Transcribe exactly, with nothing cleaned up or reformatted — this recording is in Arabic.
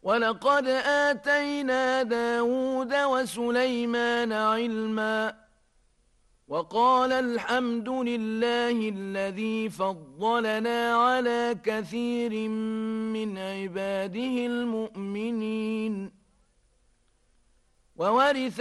وَلَقَدْ آتَيْنَا دَاوُودَ وَسُلَيْمَانَ عِلْمًا وَقَالَ الْحَمْدُ لِلَّهِ الَّذِي فَضَّلَنَا عَلَى كَثِيرٍ مِّنْ عِبَادِهِ الْمُؤْمِنِينَ. وَوَرِثَ